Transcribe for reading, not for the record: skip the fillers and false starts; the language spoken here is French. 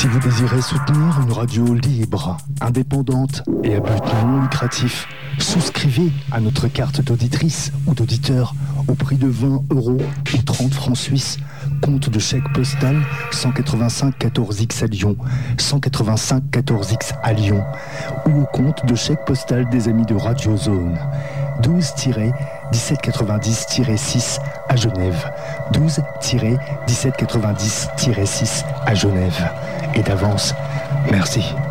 Si vous désirez soutenir une radio libre, indépendante et à but non lucratif, souscrivez à notre carte d'auditrice ou d'auditeur au prix de 20 € ou 30 francs suisses, compte de chèque postal 185 14X à Lyon, 185 14X à Lyon, ou au compte de chèque postal des amis de Radio Zone, 12-1790-6 à Genève, 12-1790-6 à Genève. Et d'avance, merci.